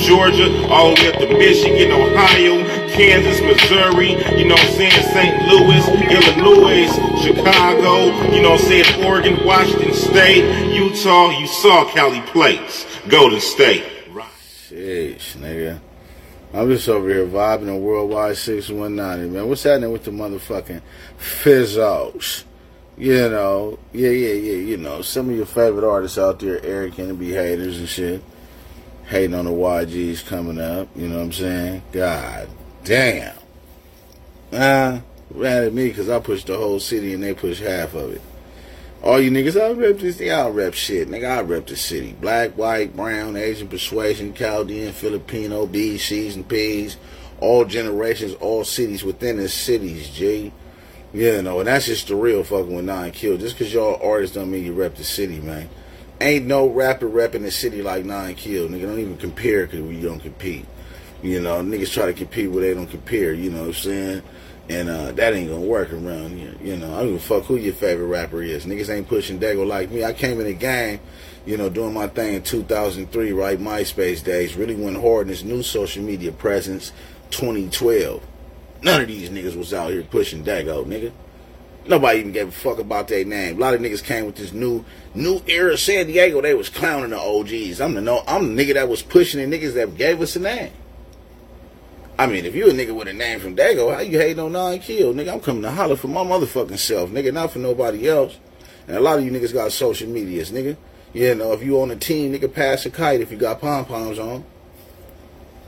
Georgia, all the way up to Michigan, Ohio, Kansas, Missouri, you know what I'm saying, St. Louis, Illinois, Chicago, you know what I'm saying, Oregon, Washington State, Utah. You saw Cali plates. Golden State. Sheesh, nigga. I'm just over here vibing on Worldwide 6190, man. What's happening with the motherfucking Fizzos? You know, yeah, you know, some of your favorite artists out there, arrogant and be haters and shit. Hating on the YGs coming up, you know what I'm saying? God damn. Mad at me because I pushed the whole city and they pushed half of it. All you niggas, I rep this, y'all rep shit. Nigga, I rep the city. Black, white, brown, Asian, persuasion, Chaldean, Filipino, B's, C's, and P's. All generations, all cities within the cities, G. You know, and that's just the real fucking with 9 Kill. Just because y'all artists don't mean you rep the city, man. Ain't no rapper repping the city like 9 Kill. Nigga, don't even compare because we don't compete. You know, niggas try to compete where they don't compare, you know what I'm saying? And that ain't gonna work around here. You know, I don't give a fuck who your favorite rapper is. Niggas ain't pushing Dago like me. I came in the game, you know, doing my thing in 2003, right? MySpace days. Really went hard in this new social media presence, 2012. None of these niggas was out here pushing Dago, nigga. Nobody even gave a fuck about their name. A lot of niggas came with this new era San Diego. They was clowning the OGs. I'm the nigga that was pushing the niggas that gave us a name. I mean, if you a nigga with a name from Dago, how you hating on 9 Kill? Nigga, I'm coming to holler for my motherfucking self, nigga, not for nobody else. And a lot of you niggas got social medias, nigga. You know, if you on a team, nigga, pass a kite if you got pom-poms on.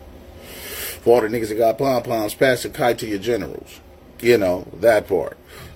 For all the niggas that got pom-poms, pass a kite to your generals. You know, that part.